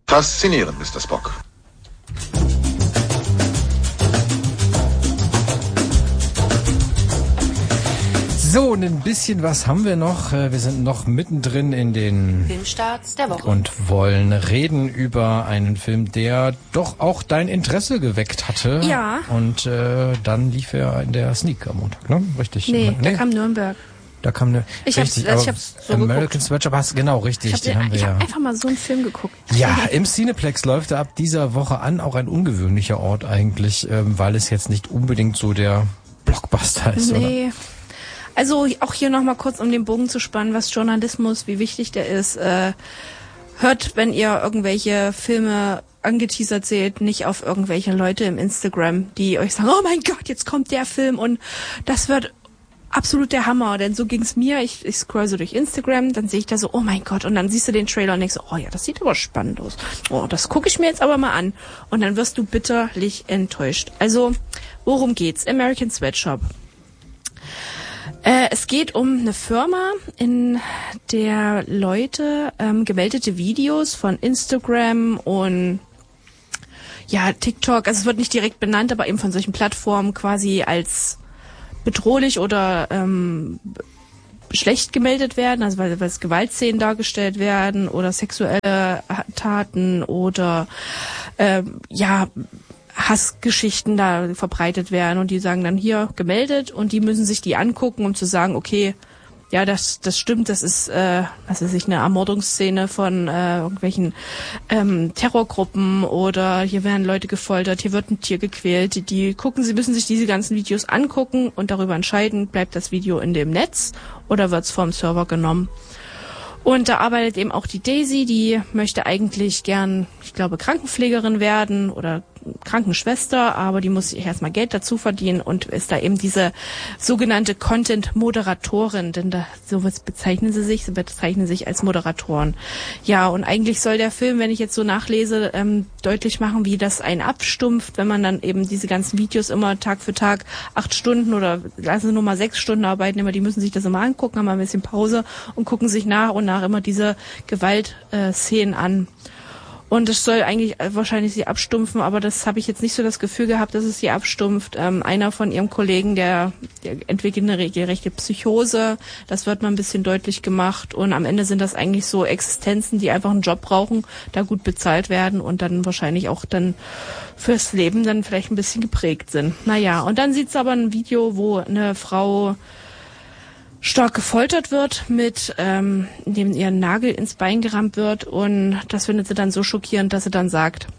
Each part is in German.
Faszinierend, Mr. Spock. So, ein bisschen was haben wir noch. Wir sind noch mittendrin in den Filmstarts der Woche und wollen reden über einen Film, der doch auch dein Interesse geweckt hatte. Ja. Und dann lief er in der Sneak am Montag, ne? Richtig? Nee, da kam Nürnberg. Da kam eine. Ich hab's so American Sweatshop hast genau richtig. Ich hab einfach mal so einen Film geguckt. Ja, im Cineplex läuft er ab dieser Woche an, auch ein ungewöhnlicher Ort eigentlich, weil es jetzt nicht unbedingt so der Blockbuster ist, nee. Oder? Also auch hier nochmal kurz, um den Bogen zu spannen, was Journalismus, wie wichtig der ist. Hört, wenn ihr irgendwelche Filme angeteasert seht, nicht auf irgendwelche Leute im Instagram, die euch sagen, oh mein Gott, jetzt kommt der Film und das wird absolut der Hammer. Denn so ging's mir. Ich scroll so durch Instagram, dann sehe ich da so, oh mein Gott, und dann siehst du den Trailer und denkst so, oh ja, das sieht aber spannend aus. Oh, das gucke ich mir jetzt aber mal an. Und dann wirst du bitterlich enttäuscht. Also, worum geht's? American Sweatshop. Es geht um eine Firma, in der Leute gemeldete Videos von Instagram und ja, TikTok, also es wird nicht direkt benannt, aber eben von solchen Plattformen quasi als bedrohlich oder schlecht gemeldet werden, also weil es Gewaltszenen dargestellt werden oder sexuelle Taten oder Hassgeschichten da verbreitet werden und die sagen dann hier gemeldet und die müssen sich die angucken, um zu sagen, okay, ja, das stimmt, das ist, was weiß ich, eine Ermordungsszene von irgendwelchen Terrorgruppen oder hier werden Leute gefoltert, hier wird ein Tier gequält. Die müssen sich diese ganzen Videos angucken und darüber entscheiden, bleibt das Video in dem Netz oder wird's vom Server genommen. Und da arbeitet eben auch die Daisy, die möchte eigentlich gern, ich glaube, Krankenpflegerin werden oder Krankenschwester, aber die muss sich erstmal Geld dazu verdienen und ist da eben diese sogenannte Content-Moderatorin, denn so bezeichnen sie sich als Moderatoren. Ja, und eigentlich soll der Film, wenn ich jetzt so nachlese, deutlich machen, wie das einen abstumpft, wenn man dann eben diese ganzen Videos immer Tag für Tag 8 Stunden oder lassen Sie nur mal 6 Stunden arbeiten, immer die müssen sich das immer angucken, haben mal ein bisschen Pause und gucken sich nach und nach immer diese Gewaltszenen an. Und es soll eigentlich wahrscheinlich sie abstumpfen, aber das habe ich jetzt nicht so das Gefühl gehabt, dass es sie abstumpft. Einer von ihrem Kollegen, der entwickelt eine regelrechte Psychose, das wird mal ein bisschen deutlich gemacht und am Ende sind das eigentlich so Existenzen, die einfach einen Job brauchen, da gut bezahlt werden und dann wahrscheinlich auch dann fürs Leben dann vielleicht ein bisschen geprägt sind. Naja, und dann sieht's aber ein Video, wo eine Frau stark gefoltert wird, indem ihr Nagel ins Bein gerammt wird und das findet sie dann so schockierend, dass sie dann sagt,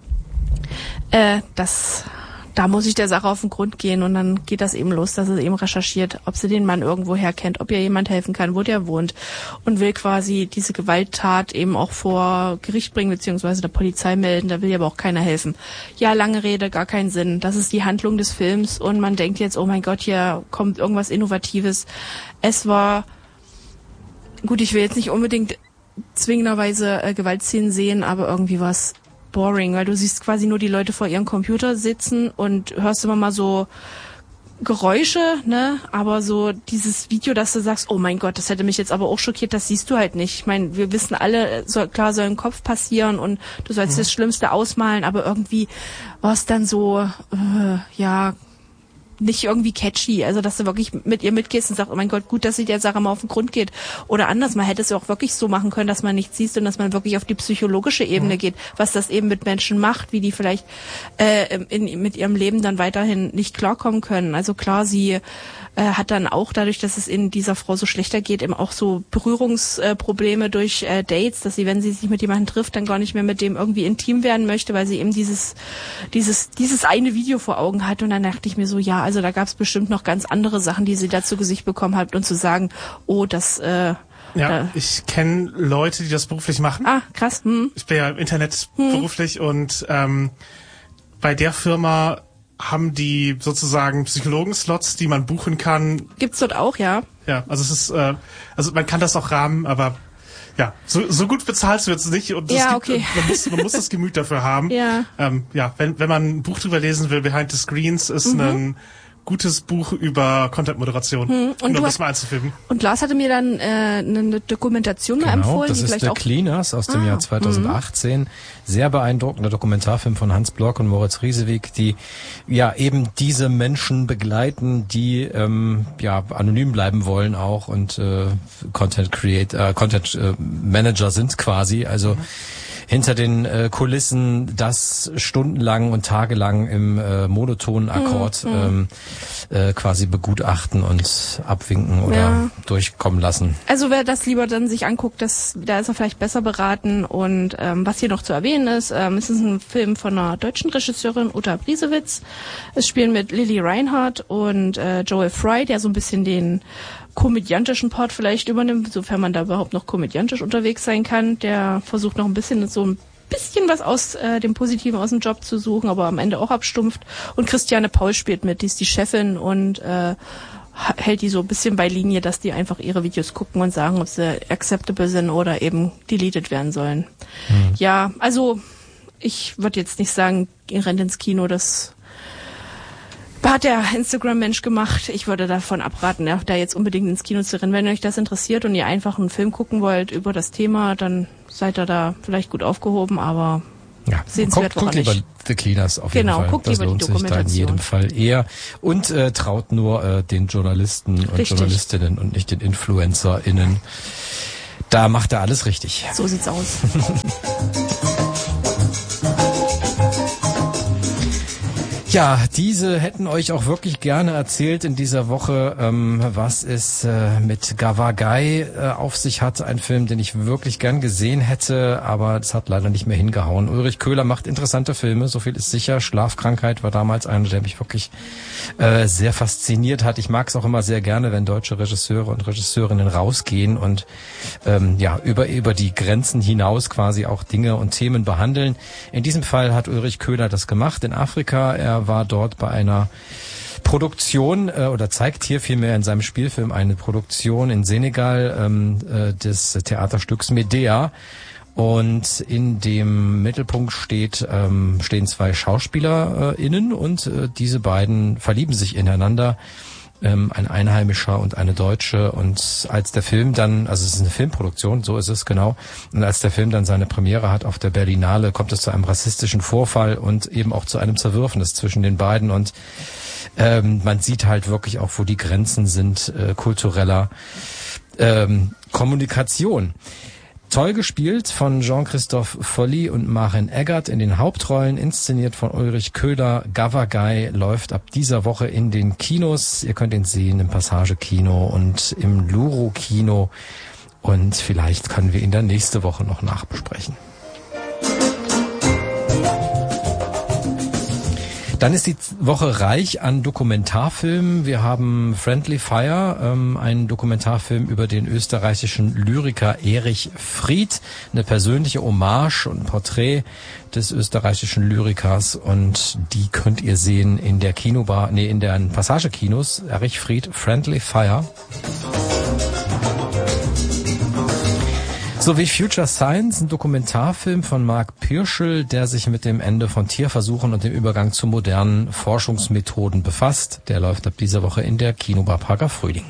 da muss ich der Sache auf den Grund gehen und dann geht das eben los, dass sie eben recherchiert, ob sie den Mann irgendwo herkennt, ob ihr jemand helfen kann, wo der wohnt und will quasi diese Gewalttat eben auch vor Gericht bringen beziehungsweise der Polizei melden, da will ihr aber auch keiner helfen. Ja, lange Rede, gar keinen Sinn. Das ist die Handlung des Films und man denkt jetzt, oh mein Gott, hier kommt irgendwas Innovatives. Es war, gut, ich will jetzt nicht unbedingt zwingenderweise Gewaltszenen sehen, aber irgendwie war es boring, weil du siehst quasi nur die Leute vor ihrem Computer sitzen und hörst immer mal so Geräusche, ne? Aber so dieses Video, dass du sagst, oh mein Gott, das hätte mich jetzt aber auch schockiert, das siehst du halt nicht. Ich meine, wir wissen alle, klar soll im Kopf passieren und du sollst das Schlimmste ausmalen, aber irgendwie war es dann so, nicht irgendwie catchy, also dass du wirklich mit ihr mitgehst und sagst, oh mein Gott, gut, dass sie der Sache mal auf den Grund geht. Oder anders, man hätte es ja auch wirklich so machen können, dass man nichts siehst und dass man wirklich auf die psychologische Ebene geht, was das eben mit Menschen macht, wie die vielleicht mit ihrem Leben dann weiterhin nicht klarkommen können. Also klar, sie hat dann auch dadurch, dass es in dieser Frau so schlechter geht, eben auch so Berührungsprobleme durch Dates, dass sie, wenn sie sich mit jemandem trifft, dann gar nicht mehr mit dem irgendwie intim werden möchte, weil sie eben dieses eine Video vor Augen hat. Und dann dachte ich mir so, ja, also da gab es bestimmt noch ganz andere Sachen, die sie da zu Gesicht bekommen hat und zu sagen, oh, das ich kenne Leute, die das beruflich machen. Ah, krass. Ich bin ja im Internet beruflich und bei der Firma haben die sozusagen Psychologen-Slots, die man buchen kann. Gibt's dort auch, ja? Ja, also es ist, also man kann das auch rahmen, aber ja, so gut bezahlt wird's nicht und okay. Man muss das Gemüt dafür haben. Ja. Wenn man ein Buch drüber lesen will, Behind the Screens ist ein gutes Buch über Content-Moderation, um das mal einzufügen. Und Lars hatte mir dann eine Dokumentation mal empfohlen. Das die ist vielleicht The auch Cleaners aus dem Jahr 2018. Sehr beeindruckender Dokumentarfilm von Hans Block und Moritz Riesewig, die ja eben diese Menschen begleiten, die anonym bleiben wollen auch und Content Manager sind quasi, also hinter den Kulissen das stundenlang und tagelang im monotonen Akkord quasi begutachten und abwinken oder durchkommen lassen. Also wer das lieber dann sich anguckt, da ist er vielleicht besser beraten. Und was hier noch zu erwähnen ist, es ist ein Film von einer deutschen Regisseurin, Uta Briesewitz. Es spielen mit Lily Reinhardt und Joel Fry, der so ein bisschen den komödiantischen Part vielleicht übernimmt, sofern man da überhaupt noch komödiantisch unterwegs sein kann. Der versucht noch ein bisschen was aus dem Positiven aus dem Job zu suchen, aber am Ende auch abstumpft. Und Christiane Paul spielt mit, die ist die Chefin und hält die so ein bisschen bei Linie, dass die einfach ihre Videos gucken und sagen, ob sie acceptable sind oder eben deleted werden sollen. Ja, also ich würde jetzt nicht sagen, rennt ins Kino, das hat der Instagram-Mensch gemacht. Ich würde davon abraten, da jetzt unbedingt ins Kino zu rennen. Wenn euch das interessiert und ihr einfach einen Film gucken wollt über das Thema, dann seid ihr da vielleicht gut aufgehoben, aber sehenswert war er nicht. Guckt lieber The Cleaners auf jeden Fall. Guckt das lieber lohnt die sich da in jedem Fall eher. Und traut nur den Journalisten und Journalistinnen und nicht den InfluencerInnen. Da macht er alles richtig. So sieht's aus. Ja, diese hätten euch auch wirklich gerne erzählt in dieser Woche, was es mit Gavagai auf sich hat. Ein Film, den ich wirklich gern gesehen hätte, aber das hat leider nicht mehr hingehauen. Ulrich Köhler macht interessante Filme, so viel ist sicher. Schlafkrankheit war damals einer, der mich wirklich sehr fasziniert hat. Ich mag es auch immer sehr gerne, wenn deutsche Regisseure und Regisseurinnen rausgehen und über die Grenzen hinaus quasi auch Dinge und Themen behandeln. In diesem Fall hat Ulrich Köhler das gemacht in Afrika. Er war dort bei einer Produktion oder zeigt hier vielmehr in seinem Spielfilm eine Produktion in Senegal des Theaterstücks Medea. Und in dem Mittelpunkt stehen zwei SchauspielerInnen und diese beiden verlieben sich ineinander. Ein Einheimischer und eine Deutsche, und als der Film dann, also es ist eine Filmproduktion, so ist es genau, und als der Film dann seine Premiere hat auf der Berlinale, kommt es zu einem rassistischen Vorfall und eben auch zu einem Zerwürfnis zwischen den beiden, und man sieht halt wirklich auch, wo die Grenzen sind kultureller Kommunikation. Toll gespielt von Jean-Christophe Folli und Maren Eggert in den Hauptrollen, inszeniert von Ulrich Köhler. Gavagai läuft ab dieser Woche in den Kinos. Ihr könnt ihn sehen im Passage-Kino und im Luro-Kino. Und vielleicht können wir ihn dann nächste Woche noch nachbesprechen. Dann ist die Woche reich an Dokumentarfilmen. Wir haben Friendly Fire, einen Dokumentarfilm über den österreichischen Lyriker Erich Fried, eine persönliche Hommage und ein Porträt des österreichischen Lyrikers, und die könnt ihr sehen in der in den Passagekinos. Erich Fried, Friendly Fire. Sowie Future Science, ein Dokumentarfilm von Marc Pirschl, der sich mit dem Ende von Tierversuchen und dem Übergang zu modernen Forschungsmethoden befasst. Der läuft ab dieser Woche in der Kinobar Prager Frühling.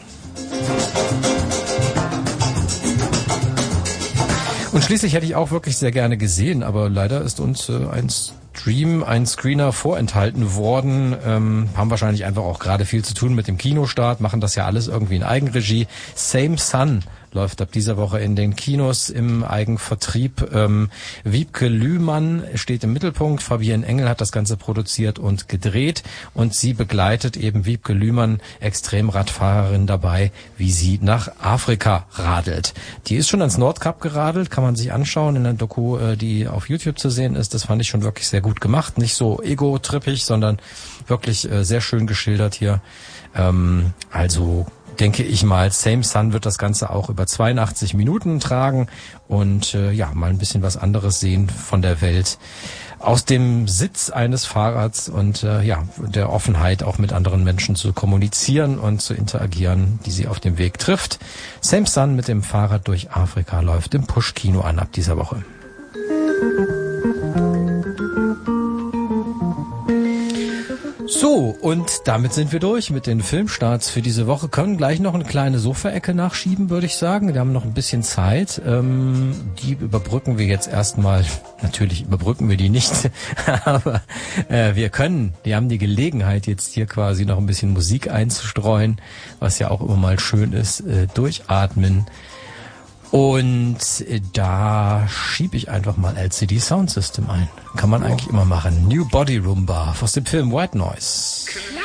Und schließlich hätte ich auch wirklich sehr gerne gesehen, aber leider ist uns ein Screener vorenthalten worden. Haben wahrscheinlich einfach auch gerade viel zu tun mit dem Kinostart, machen das ja alles irgendwie in Eigenregie. Same Sun läuft ab dieser Woche in den Kinos im Eigenvertrieb. Wiebke Lühmann steht im Mittelpunkt. Fabienne Engel hat das Ganze produziert und gedreht, und sie begleitet eben Wiebke Lühmann, Extremradfahrerin, dabei, wie sie nach Afrika radelt. Die ist schon ans Nordkap geradelt, kann man sich anschauen in der Doku, die auf YouTube zu sehen ist. Das fand ich schon wirklich sehr gut gemacht. Nicht so ego-trippig, sondern wirklich sehr schön geschildert hier. Also denke ich mal, Same Sun wird das Ganze auch über 82 Minuten tragen und mal ein bisschen was anderes sehen von der Welt aus dem Sitz eines Fahrrads und der Offenheit, auch mit anderen Menschen zu kommunizieren und zu interagieren, die sie auf dem Weg trifft. Same Sun mit dem Fahrrad durch Afrika läuft im Push-Kino an ab dieser Woche. So, und damit sind wir durch mit den Filmstarts für diese Woche. Können gleich noch eine kleine Sofaecke nachschieben, würde ich sagen. Wir haben noch ein bisschen Zeit. Die überbrücken wir jetzt erstmal. Natürlich überbrücken wir die nicht, aber wir haben die Gelegenheit, jetzt hier quasi noch ein bisschen Musik einzustreuen, was ja auch immer mal schön ist. Durchatmen. Und da schiebe ich einfach mal LCD Sound System ein. Kann man eigentlich immer machen. New Body Roomba aus dem Film White Noise.